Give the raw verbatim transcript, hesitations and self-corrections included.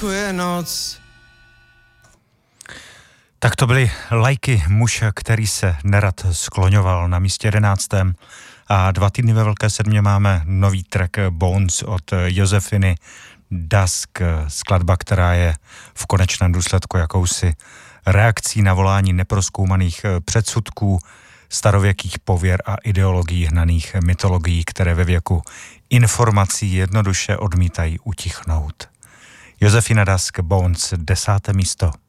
venku je noc. Tak to byly lajky muže, který se nerad skloňoval na místě jedenáctém. A dva týdny ve Velké sedmě máme nový track Bones od Josefiny Dusk, skladba, která je v konečném důsledku jakousi reakcí na volání neprozkoumaných předsudků, starověkých pověr a ideologií hnaných mytologií, které ve věku informací jednoduše odmítají utichnout. Josefina Dusk, Bones, desáté místo.